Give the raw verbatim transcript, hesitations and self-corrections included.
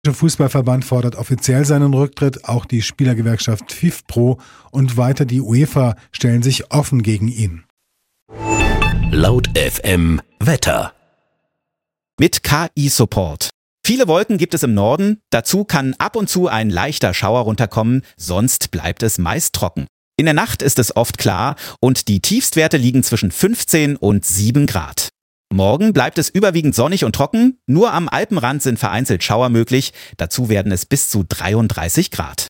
Der Fußballverband fordert offiziell seinen Rücktritt, auch die Spielergewerkschaft FIFPro und weiter die UEFA stellen sich offen gegen ihn. Laut F M Wetter. Mit K I-Support. Viele Wolken gibt es im Norden, dazu kann ab und zu ein leichter Schauer runterkommen, sonst bleibt es meist trocken. In der Nacht ist es oft klar und die Tiefstwerte liegen zwischen fünfzehn und sieben Grad. Morgen bleibt es überwiegend sonnig und trocken, nur am Alpenrand sind vereinzelt Schauer möglich, dazu werden es bis zu dreiunddreißig Grad.